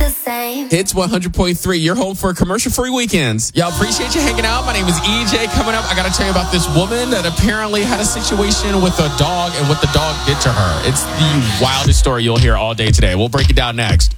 the same. Hits 100.3. You're home for commercial-free weekends. Y'all, appreciate you hanging out. My name is EJ. Coming up, I got to tell you about this woman that apparently had a situation with a dog and what the dog did to her. It's the wildest story you'll hear all day today. We'll break it down next.